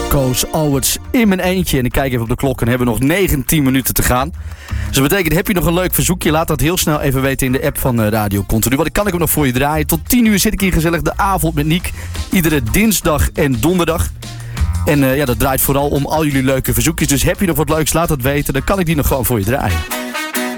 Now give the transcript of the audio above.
Koos Alberts in mijn eentje. En ik kijk even op de klok en hebben nog 19 minuten te gaan. Dus dat betekent, heb je nog een leuk verzoekje? Laat dat heel snel even weten in de app van Radio Continu. Want ik kan ik hem nog voor je draaien. Tot 10 uur zit ik hier gezellig de avond met Niek. Iedere dinsdag en donderdag. En dat draait vooral om al jullie leuke verzoekjes. Dus heb je nog wat leuks, laat dat weten. Dan kan ik die nog gewoon voor je draaien.